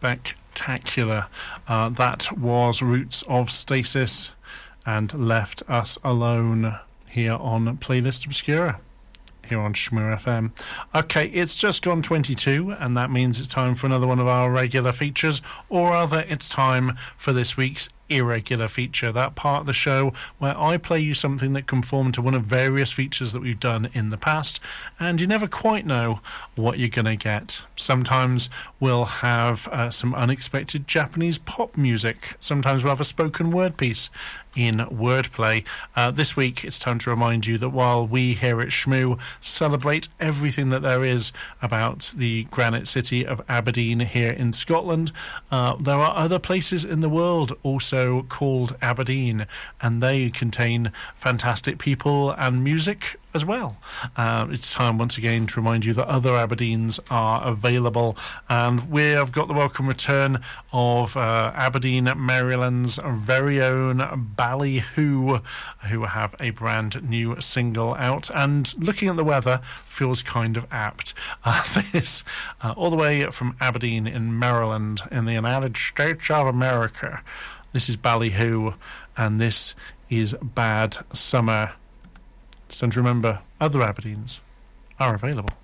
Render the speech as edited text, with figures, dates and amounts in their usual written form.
spectacular. That was Roots of Stasis and Left Us Alone here on Playlist Obscura here on Shmoo FM. Okay, it's just gone 22, and that means it's time for another one of our regular features, or rather, it's time for this week's irregular feature, that part of the show where I play you something that conformed to one of various features that we've done in the past, and you never quite know what you're going to get. Sometimes we'll have some unexpected Japanese pop music. Sometimes we'll have a spoken word piece in Wordplay. This week, it's time to remind you that while we here at Shmoo celebrate everything that there is about the granite city of Aberdeen here in Scotland, there are other places in the world also called Aberdeen, and they contain fantastic people and music as well. It's time once again to remind you that other Aberdeens are available, and we have got the welcome return of Aberdeen, Maryland's very own Ballyhoo, who have a brand new single out, and looking at the weather feels kind of apt. This all the way from Aberdeen in Maryland in the United States of America. This is Ballyhoo, and this is Bad Summer. It's time to remember other Aberdeens are available.